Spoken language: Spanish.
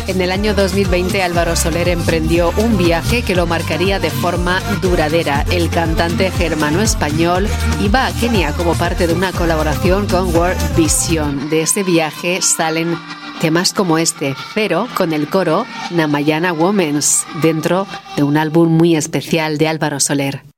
En el año 2020 Álvaro Soler emprendió un viaje que lo marcaría de forma duradera. El cantante germano-español iba a Kenia como parte de una colaboración con World Vision. De ese viaje salen temas como este, pero con el coro Namayana Womens, dentro de un álbum muy especial de Álvaro Soler.